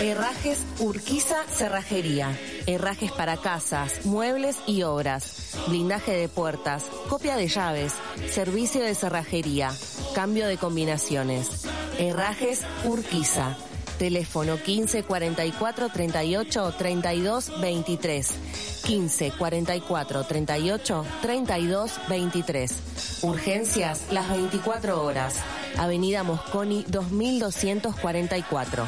Herrajes Urquiza Cerrajería. Herrajes para casas, muebles y obras. Blindaje de puertas, copia de llaves, servicio de cerrajería, cambio de combinaciones. Herrajes Urquiza. Teléfono 15 44 38 32 23. 15 44 38 32 23. Urgencias las 24 horas. Avenida Mosconi 2244.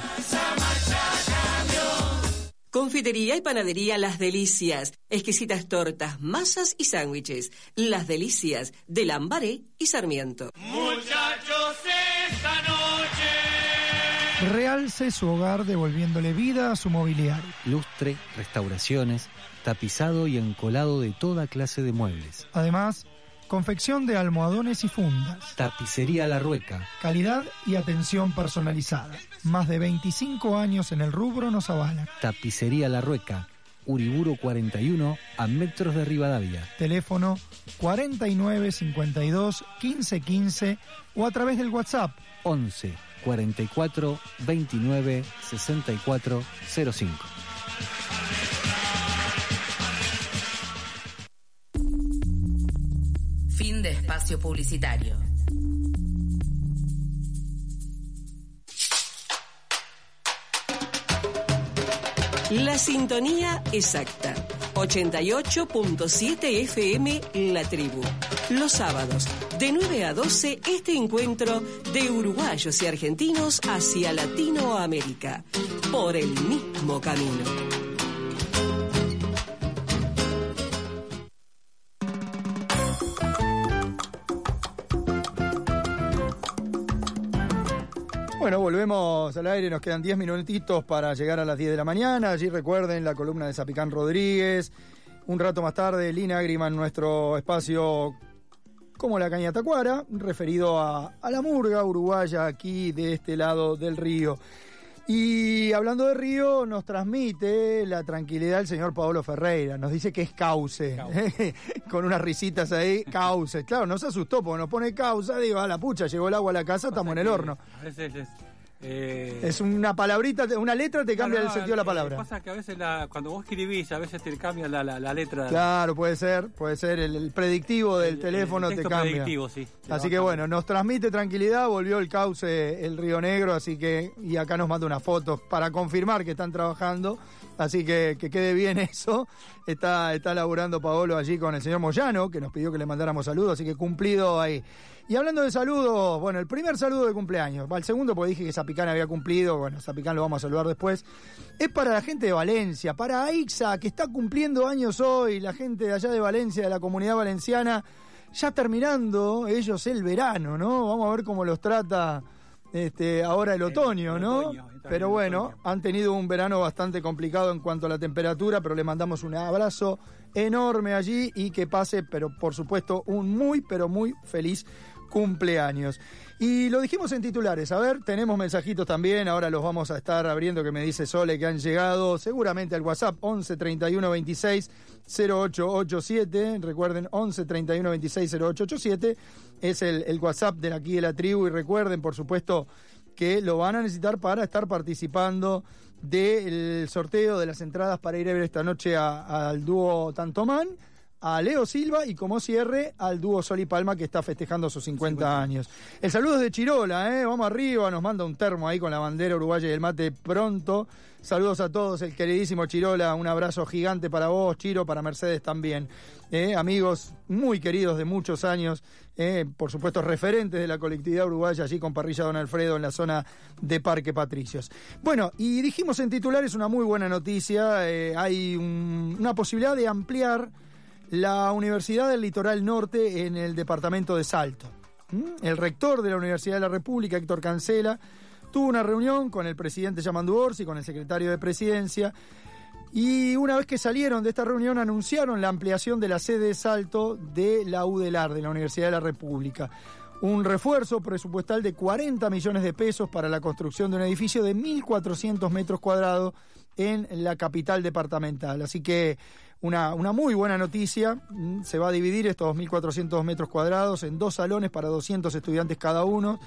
Confitería y panadería Las Delicias. Exquisitas tortas, masas y sándwiches. Las Delicias de Lambaré y Sarmiento. Muchachos, esta noche. Realce su hogar devolviéndole vida a su mobiliario. Lustre, restauraciones, tapizado y encolado de toda clase de muebles. Además, confección de almohadones y fundas. Tapicería La Rueca. Calidad y atención personalizada. Más de 25 años en el rubro nos avalan. Tapicería La Rueca, Uriburu 41, a metros de Rivadavia. Teléfono 49 52 15 15 o a través del WhatsApp 11 44 29 64 05. Fin de espacio publicitario. La sintonía exacta. 88.7 FM La Tribu. Los sábados, de 9 a 12, este encuentro de uruguayos y argentinos hacia Latinoamérica. Por el mismo camino. Bueno, volvemos al aire, nos quedan 10 minutitos para llegar a las 10 de la mañana. Allí recuerden la columna de Zapicán Rodríguez. Un rato más tarde, Lina Agriman, nuestro espacio como la caña tacuara, referido a la murga uruguaya aquí de este lado del río. Y hablando de río, nos transmite la tranquilidad el señor Paolo Ferreira. Nos dice que es cauce. Con unas risitas ahí, cauce. Claro, nos asustó porque nos pone causa. Digo, a la pucha, llegó el agua a la casa, estamos en el horno. A veces es una palabrita, una letra te cambia el sentido de la palabra. Pasa que a veces cuando vos escribís, a veces te cambia la letra. Claro, puede ser el predictivo del teléfono te cambia. Predictivo, sí. Así que bueno, nos transmite tranquilidad, volvió el cauce el Río Negro, así que, y acá nos manda unas fotos para confirmar que están trabajando, así que quede bien eso. Está laburando Paolo allí con el señor Moyano, que nos pidió que le mandáramos saludos, así que cumplido ahí. Y hablando de saludos, bueno, el primer saludo de cumpleaños, el segundo porque dije que Zapicán había cumplido, bueno, Zapicán lo vamos a saludar después, es para la gente de Valencia, para Aixa, que está cumpliendo años hoy, la gente de allá de Valencia, de la Comunidad Valenciana, ya terminando ellos el verano, ¿no? Vamos a ver cómo los trata ahora el otoño, ¿no? Pero bueno, han tenido un verano bastante complicado en cuanto a la temperatura, pero le mandamos un abrazo enorme allí y que pase, pero por supuesto, un muy, pero muy feliz cumpleaños. Y lo dijimos en titulares, a ver, tenemos mensajitos también, ahora los vamos a estar abriendo, que me dice Sole que han llegado seguramente al WhatsApp 11 31 26 0887, recuerden 11 31 26 0887, es el WhatsApp de aquí de la tribu, y recuerden por supuesto que lo van a necesitar para estar participando del sorteo de las entradas para ir a ver esta noche al dúo Tantomán, a Leo Silva y como cierre al dúo Sol y Palma, que está festejando sus 50 años. El saludo es de Chirola, vamos arriba, nos manda un termo ahí con la bandera uruguaya y el mate pronto. Saludos a todos, el queridísimo Chirola, un abrazo gigante para vos, Chiro, para Mercedes también. Amigos muy queridos de muchos años, por supuesto referentes de la colectividad uruguaya, allí con Parrilla Don Alfredo en la zona de Parque Patricios. Bueno, y dijimos en titulares una muy buena noticia, hay una posibilidad de ampliar la Universidad del Litoral Norte en el departamento de Salto. El rector de la Universidad de la República, Héctor Cancela, tuvo una reunión con el presidente Yamandu Orsi, con el secretario de Presidencia, y una vez que salieron de esta reunión anunciaron la ampliación de la sede de Salto de la UDELAR, de la Universidad de la República. Un refuerzo presupuestal de 40 millones de pesos para la construcción de un edificio de 1.400 metros cuadrados en la capital departamental. Así que una muy buena noticia. Se va a dividir estos 2.400 metros cuadrados en 2 salones para 200 estudiantes cada uno.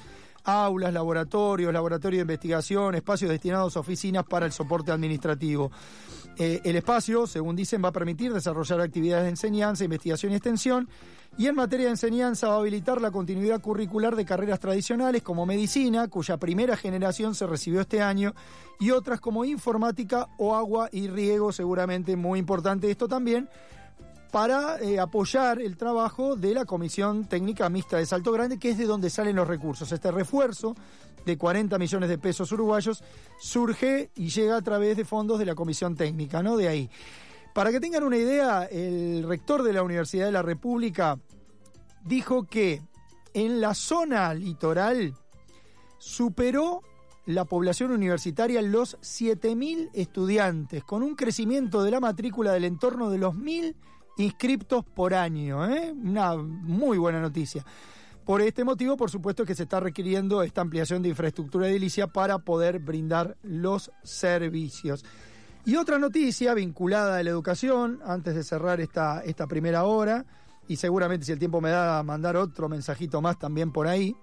aulas, laboratorios de investigación, espacios destinados a oficinas para el soporte administrativo. El espacio, según dicen, va a permitir desarrollar actividades de enseñanza, investigación y extensión, y en materia de enseñanza va a habilitar la continuidad curricular de carreras tradicionales como medicina, cuya primera generación se recibió este año, y otras como informática o agua y riego, seguramente muy importante esto también, para apoyar el trabajo de la Comisión Técnica Mixta de Salto Grande, que es de donde salen los recursos. Este refuerzo de 40 millones de pesos uruguayos surge y llega a través de fondos de la Comisión Técnica, ¿no? De ahí. Para que tengan una idea, el rector de la Universidad de la República dijo que en la zona litoral superó la población universitaria los 7.000 estudiantes, con un crecimiento de la matrícula del entorno de los 1.000 inscriptos por año, una muy buena noticia. Por este motivo, por supuesto, que se está requiriendo esta ampliación de infraestructura edilicia para poder brindar los servicios. Y otra noticia vinculada a la educación, antes de cerrar esta primera hora, y seguramente si el tiempo me da mandar otro mensajito más también por ahí.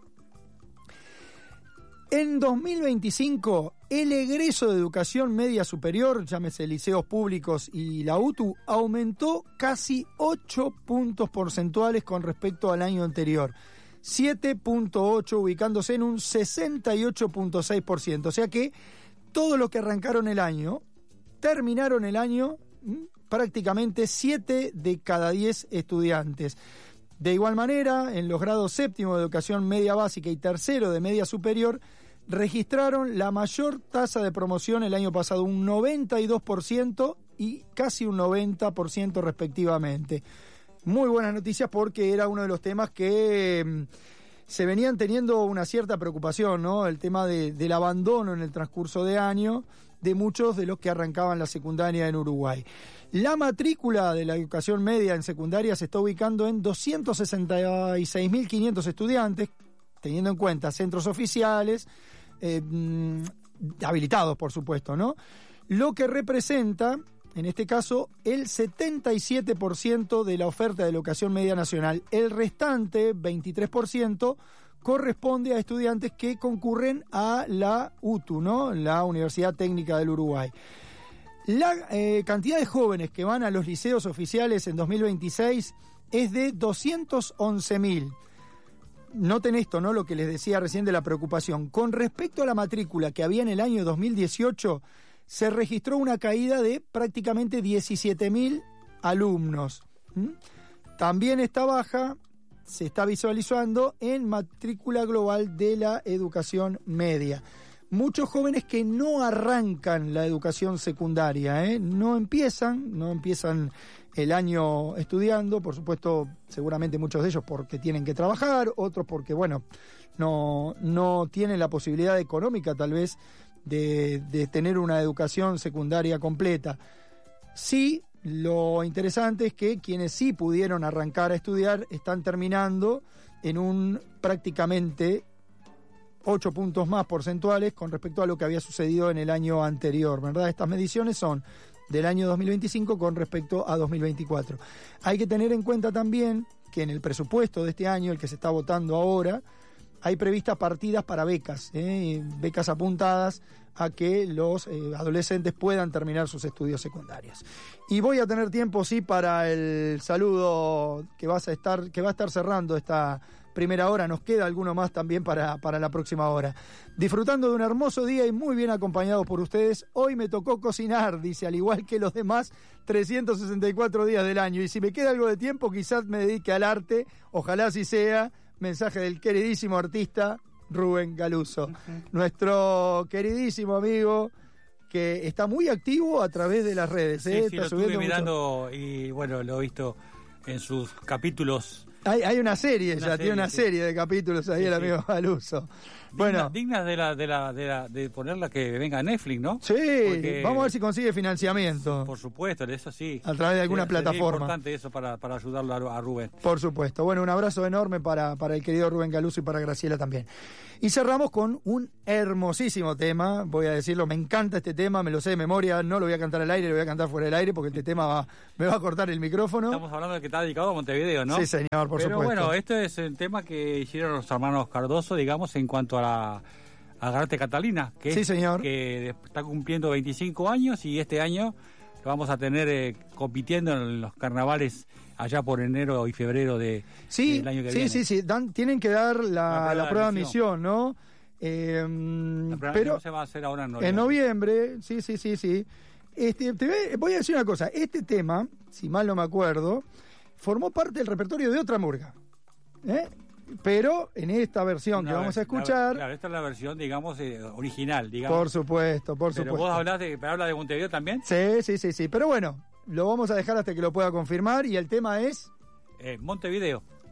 En 2025, el egreso de educación media superior, llámese liceos públicos y la UTU, aumentó casi 8 puntos porcentuales con respecto al año anterior. 7.8, ubicándose en un 68.6%. O sea que todos los que arrancaron el año, terminaron el año prácticamente 7 de cada 10 estudiantes. De igual manera, en los grados séptimo de educación media básica y tercero de media superior, registraron la mayor tasa de promoción el año pasado, un 92% y casi un 90% respectivamente. Muy buenas noticias porque era uno de los temas que se venían teniendo una cierta preocupación, ¿no? El tema del abandono en el transcurso de año de muchos de los que arrancaban la secundaria en Uruguay. La matrícula de la educación media en secundaria se está ubicando en 266.500 estudiantes, teniendo en cuenta centros oficiales, habilitados por supuesto, ¿no? Lo que representa, en este caso, el 77% de la oferta de la educación media nacional. El restante, 23%, corresponde a estudiantes que concurren a la UTU, ¿no? La Universidad Técnica del Uruguay. La cantidad de jóvenes que van a los liceos oficiales en 2026 es de 211.000. Noten esto, ¿no? Lo que les decía recién de la preocupación. Con respecto a la matrícula que había en el año 2018, se registró una caída de prácticamente 17.000 alumnos. También esta baja se está visualizando en matrícula global de la educación media. Muchos jóvenes que no arrancan la educación secundaria, no empiezan el año estudiando, por supuesto, seguramente muchos de ellos porque tienen que trabajar, otros porque, bueno, no tienen la posibilidad económica tal vez de tener una educación secundaria completa. Sí, lo interesante es que quienes sí pudieron arrancar a estudiar están terminando en un prácticamente 8 puntos más porcentuales con respecto a lo que había sucedido en el año anterior, ¿verdad? Estas mediciones son del año 2025 con respecto a 2024. Hay que tener en cuenta también que en el presupuesto de este año, el que se está votando ahora, hay previstas partidas para becas, becas apuntadas a que los adolescentes puedan terminar sus estudios secundarios. Y voy a tener tiempo, sí, para el saludo que va a estar cerrando esta primera hora. Nos queda alguno más también para la próxima hora. Disfrutando de un hermoso día y muy bien acompañado por ustedes. Hoy me tocó cocinar, dice, al igual que los demás 364 días del año. Y si me queda algo de tiempo, quizás me dedique al arte. Ojalá así sea. Mensaje del queridísimo artista Rubén Galuso, nuestro queridísimo amigo que está muy activo a través de las redes. Sí, está lo subiendo estuve mirando mucho. y bueno, lo he visto en sus capítulos. Hay una serie, tiene una serie de capítulos ahí el amigo Galuso. Bueno, dignas de ponerla que venga a Netflix, ¿no? Sí, porque, vamos a ver si consigue financiamiento. Por supuesto, eso sí. A través de alguna plataforma. Es importante eso para ayudarlo a Rubén. Por supuesto. Bueno, un abrazo enorme para el querido Rubén Galuso y para Graciela también. Y cerramos con un hermosísimo tema, voy a decirlo, me encanta este tema, me lo sé de memoria, no lo voy a cantar al aire, lo voy a cantar fuera del aire porque este tema me va a cortar el micrófono. Estamos hablando de que está dedicado a Montevideo, ¿no? Sí, señor. por Pero supuesto. bueno, este es el tema que hicieron los hermanos Cardoso, digamos, en cuanto a Garate Catalina, que, Sí, señor. que está cumpliendo 25 años y este año lo vamos a tener compitiendo en los carnavales allá por enero y febrero del año que viene. Sí, tienen que dar la prueba de admisión, ¿no? La prueba Pero se va a hacer ahora en noviembre, sí. Voy a decir una cosa, este tema, si mal no me acuerdo, formó parte del repertorio de otra murga, pero en esta versión que vamos a escuchar... Claro, esta es la versión, digamos, original, digamos. Por supuesto. Pero vos habla de Montevideo también. Sí, pero bueno, lo vamos a dejar hasta que lo pueda confirmar y el tema es... Montevideo.